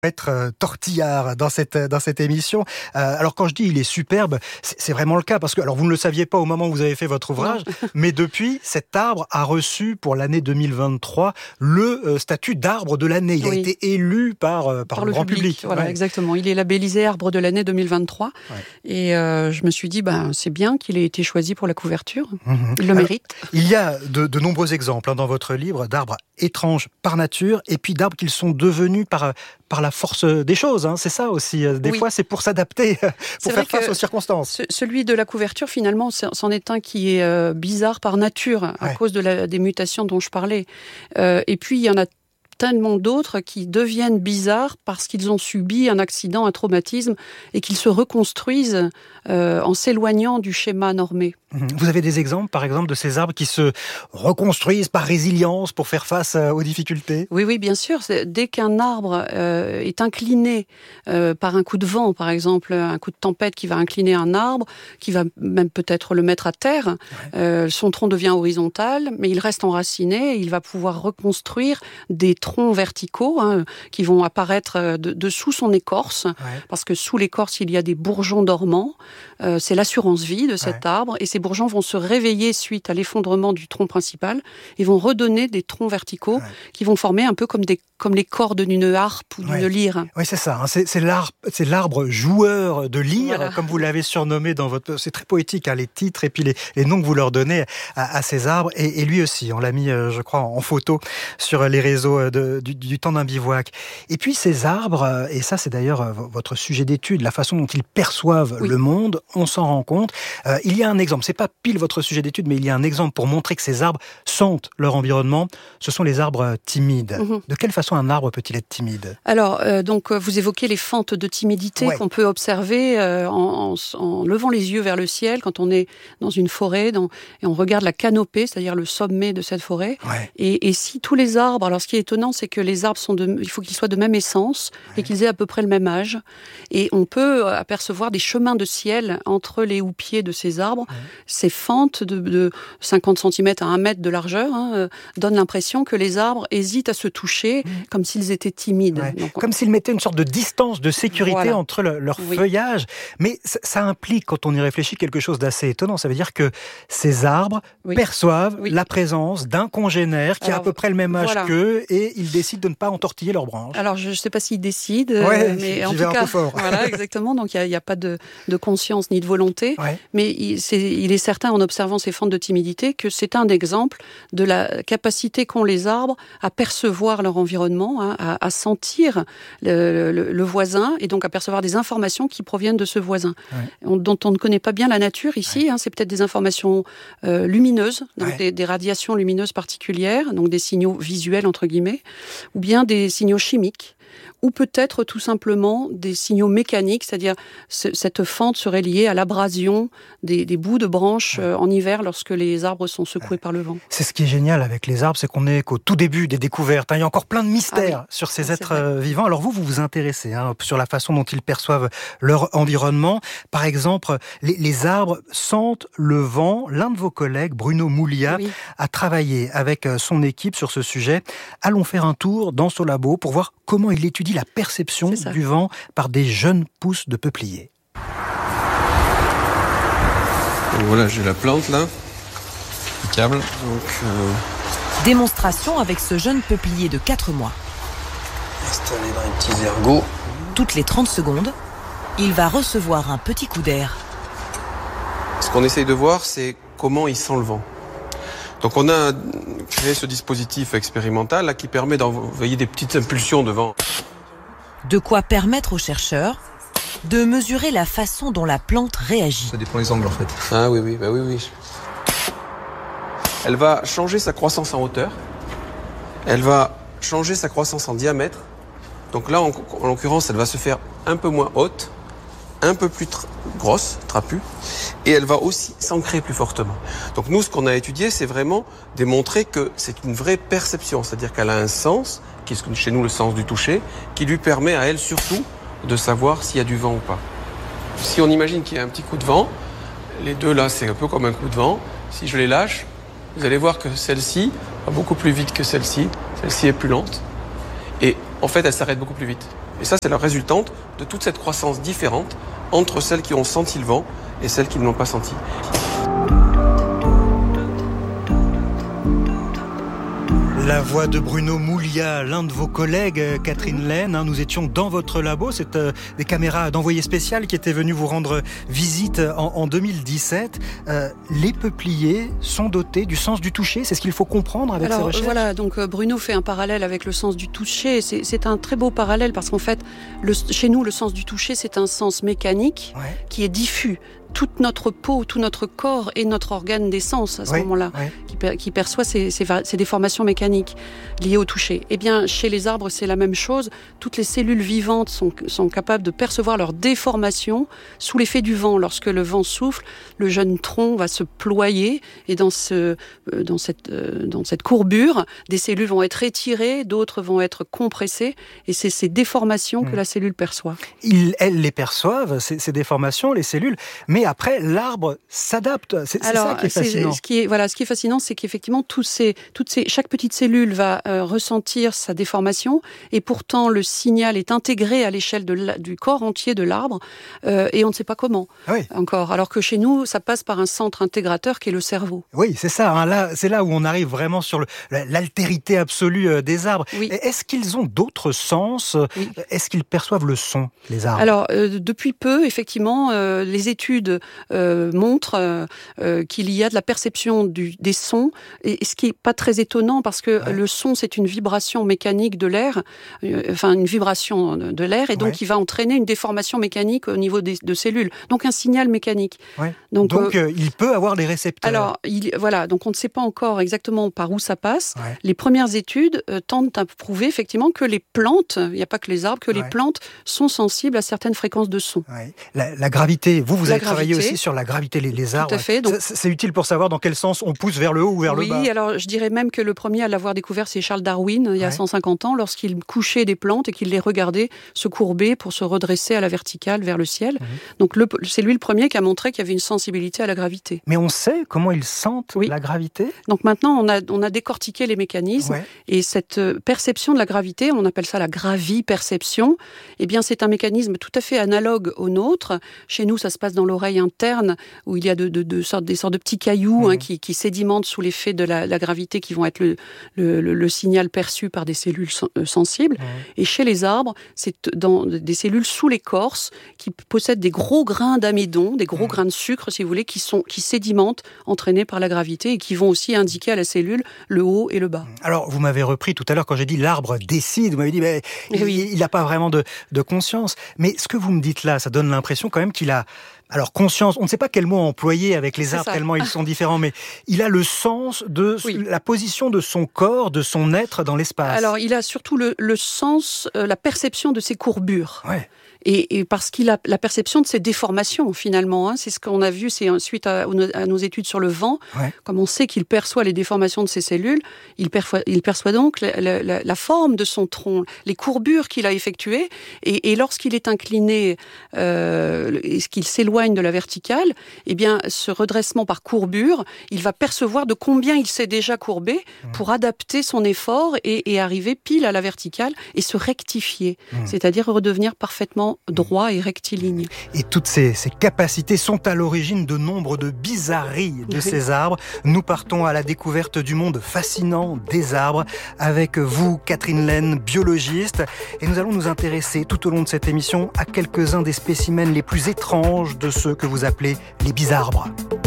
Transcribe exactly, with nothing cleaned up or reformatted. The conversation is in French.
Maître Tortillard dans cette, dans cette émission. Euh, alors quand je dis il est superbe, c'est, c'est vraiment le cas parce que alors vous ne le saviez pas au moment où vous avez fait votre ouvrage, mais depuis cet arbre a reçu pour l'année deux mille vingt-trois le euh, statut d'arbre de l'année. Il oui. a été élu par, euh, par, par le, le grand public. public. Voilà, ouais. Exactement. Il est labellisé arbre de l'année deux mille vingt-trois. Ouais. Et euh, je me suis dit, ben, c'est bien qu'il ait été choisi pour la couverture. Mmh. Il le alors, mérite. Il y a de, de nombreux exemples hein, dans votre livre d'arbres étranges par nature et puis d'arbres qu'ils sont devenus par, par la force des choses, hein. C'est ça aussi. Des oui. fois, c'est pour s'adapter, pour c'est faire face aux circonstances. Ce, celui de la couverture, finalement, c'en est un qui est euh, bizarre par nature, à ouais. cause de la, des mutations dont je parlais. Euh, et puis, il y en a tellement d'autres qui deviennent bizarres parce qu'ils ont subi un accident, un traumatisme, et qu'ils se reconstruisent euh, en s'éloignant du schéma normé. Vous avez des exemples, par exemple, de ces arbres qui se reconstruisent par résilience pour faire face aux difficultés ? Oui, oui, bien sûr. C'est, dès qu'un arbre euh, est incliné euh, par un coup de vent, par exemple, un coup de tempête qui va incliner un arbre, qui va même peut-être le mettre à terre, ouais. euh, son tronc devient horizontal, mais il reste enraciné, et il va pouvoir reconstruire des troncs verticaux hein, qui vont apparaître de, dessous son écorce, ouais. parce que sous l'écorce, il y a des bourgeons dormants. Euh, c'est l'assurance vie de cet ouais. arbre, et ces bourgeons vont se réveiller suite à l'effondrement du tronc principal et vont redonner des troncs verticaux ouais. qui vont former un peu comme, des, comme les cordes d'une harpe ou d'une ouais. lyre. Oui, c'est ça. Hein. C'est, c'est, l'arbre, c'est l'arbre joueur de lyre, voilà. comme vous l'avez surnommé dans votre... C'est très poétique, hein, les titres et puis les, les noms que vous leur donnez à, à ces arbres. Et, et lui aussi, on l'a mis, je crois, en photo sur les réseaux de, du, du temps d'un bivouac. Et puis ces arbres, et ça c'est d'ailleurs votre sujet d'étude, la façon dont ils perçoivent oui. le monde, on s'en rend compte. Euh, il y a un exemple, c'est pas pile votre sujet d'étude, mais il y a un exemple pour montrer que ces arbres sentent leur environnement. Ce sont les arbres timides. Mmh. De quelle façon un arbre peut-il être timide ? Alors, euh, donc, vous évoquez les fentes de timidité ouais. qu'on peut observer euh, en, en, en levant les yeux vers le ciel quand on est dans une forêt dans, et on regarde la canopée, c'est-à-dire le sommet de cette forêt. Ouais. Et, et si tous les arbres, alors ce qui est étonnant, c'est que les arbres sont de, il faut qu'ils soient de même essence ouais. et qu'ils aient à peu près le même âge. Et on peut apercevoir des chemins de ciel entre les houppiers de ces arbres. Ouais. Ces fentes de, de cinquante centimètres à un mètre de largeur hein, euh, donnent l'impression que les arbres hésitent à se toucher, mmh. comme s'ils étaient timides. Ouais. Donc, comme on... s'ils mettaient une sorte de distance, de sécurité voilà. entre le, leur oui. feuillage. Mais ça, ça implique, quand on y réfléchit, quelque chose d'assez étonnant. Ça veut dire que ces arbres oui. perçoivent oui. la présence d'un congénère qui Alors, a à peu près le même âge voilà. qu'eux et ils décident de ne pas entortiller leurs branches. Alors, je ne sais pas s'ils décident, ouais, euh, mais en tout cas, cas, fort. voilà, exactement. Donc, il n'y a, a pas de, de conscience ni de volonté. Ouais. Mais il, c'est, il est certain, en observant ces fentes de timidité, que c'est un exemple de la capacité qu'ont les arbres à percevoir leur environnement, hein, à, à sentir le, le, le voisin et donc à percevoir des informations qui proviennent de ce voisin, ouais. on, dont on ne connaît pas bien la nature ici. Ouais. Hein, c'est peut-être des informations euh, lumineuses, donc ouais. des, des radiations lumineuses particulières, donc des signaux visuels entre guillemets, ou bien des signaux chimiques. Ou peut-être tout simplement des signaux mécaniques, c'est-à-dire c- cette fente serait liée à l'abrasion des, des bouts de branches euh, en hiver lorsque les arbres sont secoués par le vent. C'est ce qui est génial avec les arbres, c'est qu'on est qu'au tout début des découvertes. Hein. Il y a encore plein de mystères ah oui. sur ces ah, êtres euh, vivants. Alors vous, vous vous intéressez hein, sur la façon dont ils perçoivent leur environnement. Par exemple, les, les arbres sentent le vent. L'un de vos collègues, Bruno Moulia, oui. a travaillé avec son équipe sur ce sujet. Allons faire un tour dans son labo pour voir comment il étudie la perception du vent par des jeunes pousses de peupliers. Donc voilà, j'ai la plante là, le câble. Donc, euh... Démonstration avec ce jeune peuplier de quatre mois. Installé dans les petits ergots. Toutes les trente secondes, il va recevoir un petit coup d'air. Ce qu'on essaye de voir, c'est comment il sent le vent. Donc on a créé ce dispositif expérimental là, qui permet d'envoyer des petites impulsions de vent. De quoi permettre aux chercheurs de mesurer la façon dont la plante réagit. Ça dépend des angles en fait. Ah oui, oui, bah oui, oui. Elle va changer sa croissance en hauteur. Elle va changer sa croissance en diamètre. Donc là, en, en l'occurrence, elle va se faire un peu moins haute, un peu plus tra- grosse, trapue, et elle va aussi s'ancrer plus fortement. Donc nous, ce qu'on a étudié, c'est vraiment démontrer que c'est une vraie perception, c'est-à-dire qu'elle a un sens, qui est chez nous le sens du toucher, qui lui permet à elle surtout de savoir s'il y a du vent ou pas. Si on imagine qu'il y a un petit coup de vent, les deux là, c'est un peu comme un coup de vent. Si je les lâche, vous allez voir que celle-ci va beaucoup plus vite que celle-ci, celle-ci est plus lente, et en fait, elle s'arrête beaucoup plus vite. Et ça, c'est la résultante de toute cette croissance différente entre celles qui ont senti le vent et celles qui ne l'ont pas senti. La voix de Bruno Mouliat, l'un de vos collègues, Catherine Laine. Hein, nous étions dans votre labo, c'est euh, des caméras d'envoyé spécial qui étaient venues vous rendre visite en, en deux mille dix-sept. Euh, les peupliers sont dotés du sens du toucher, c'est ce qu'il faut comprendre avec Alors, ces recherches. Voilà, donc Bruno fait un parallèle avec le sens du toucher. C'est, c'est un très beau parallèle parce qu'en fait, le, chez nous, le sens du toucher, c'est un sens mécanique ouais. qui est diffus. Toute notre peau, tout notre corps est notre organe d'essence à ce oui, moment-là, oui. qui, per, qui perçoit ces, ces, ces déformations mécaniques liées au toucher. Eh bien, chez les arbres, c'est la même chose. Toutes les cellules vivantes sont, sont capables de percevoir leurs déformations sous l'effet du vent. Lorsque le vent souffle, le jeune tronc va se ployer et dans, ce, dans, cette, dans cette courbure, des cellules vont être étirées, d'autres vont être compressées et c'est ces déformations mmh. que la cellule perçoit. Ils, elles les perçoivent, ces, ces déformations, les cellules, mais Et après, l'arbre s'adapte. C'est, Alors, c'est ça qui est fascinant. C'est, ce qui est, voilà, ce qui est fascinant, c'est qu'effectivement, tous ces, toutes ces, chaque petite cellule va euh, ressentir sa déformation, et pourtant le signal est intégré à l'échelle de la, du corps entier de l'arbre, euh, et on ne sait pas comment ah oui. encore. Alors que chez nous, ça passe par un centre intégrateur qui est le cerveau. Oui, c'est ça. Hein, là, c'est là où on arrive vraiment sur le, l'altérité absolue des arbres. Oui. Est-ce qu'ils ont d'autres sens ? Oui. Est-ce qu'ils perçoivent le son, les arbres ? Alors, euh, depuis peu, effectivement, euh, les études Euh, montre euh, euh, qu'il y a de la perception du, des sons, et, et ce qui est pas très étonnant parce que ouais. le son c'est une vibration mécanique de l'air, euh, enfin une vibration de l'air, et donc ouais. il va entraîner une déformation mécanique au niveau des, de cellules, donc un signal mécanique. Ouais. Donc, donc euh, il peut avoir des récepteurs. Alors il, voilà, donc on ne sait pas encore exactement par où ça passe. Ouais. Les premières études euh, tentent à prouver effectivement que les plantes, il n'y a pas que les arbres, que ouais. les plantes sont sensibles à certaines fréquences de son. Ouais. La, la gravité, vous vous la avez travaillé aussi sur la gravité, les, les arbres. Tout à fait. Donc, c'est, c'est utile pour savoir dans quel sens on pousse vers le haut ou vers oui, le bas. Oui, alors je dirais même que le premier à l'avoir découvert, c'est Charles Darwin, il y a ouais. cent cinquante ans, lorsqu'il couchait des plantes et qu'il les regardait se courber pour se redresser à la verticale vers le ciel. Mmh. Donc le, c'est lui le premier qui a montré qu'il y avait une sensibilité à la gravité. Mais on sait comment ils sentent oui. la gravité ? Donc maintenant, on a, on a décortiqué les mécanismes ouais. et cette perception de la gravité, on appelle ça la graviperception, eh bien c'est un mécanisme tout à fait analogue au nôtre. Chez nous, ça se passe dans l'oreille interne, où il y a de, de, de sortes, des sortes de petits cailloux mmh. hein, qui, qui sédimentent sous l'effet de la, la gravité, qui vont être le, le, le, le signal perçu par des cellules sensibles. Mmh. Et chez les arbres, c'est dans des cellules sous l'écorce qui possèdent des gros grains d'amidon, des gros mmh. grains de sucre, si vous voulez, qui, sont, qui sédimentent, entraînés par la gravité, et qui vont aussi indiquer à la cellule le haut et le bas. Alors, vous m'avez repris tout à l'heure quand j'ai dit l'arbre décide. Vous m'avez dit, mais il oui. n'a pas vraiment de, de conscience. Mais ce que vous me dites là, ça donne l'impression quand même qu'il a... Alors, conscience, on ne sait pas quel mot employer avec les arbres, tellement ils sont différents, mais il a le sens de oui. la position de son corps, de son être dans l'espace. Alors, il a surtout le, le sens, euh, la perception de ses courbures. Ouais. Et, et parce qu'il a la perception de ses déformations, finalement. Hein. C'est ce qu'on a vu, c'est suite à, à nos études sur le vent. Ouais. Comme on sait qu'il perçoit les déformations de ses cellules, il perçoit, il perçoit donc la, la, la forme de son tronc, les courbures qu'il a effectuées. Et, et lorsqu'il est incliné, euh, et qu'il s'éloigne de la verticale, eh bien, ce redressement par courbure, il va percevoir de combien il s'est déjà courbé mmh. pour adapter son effort et, et arriver pile à la verticale et se rectifier. Mmh. C'est-à-dire redevenir parfaitement droit et rectiligne. Et toutes ces, ces capacités sont à l'origine de nombre de bizarreries de oui. ces arbres. Nous partons à la découverte du monde fascinant des arbres avec vous, Catherine Laine, biologiste. Et nous allons nous intéresser tout au long de cette émission à quelques-uns des spécimens les plus étranges de ceux que vous appelez les bizarbres.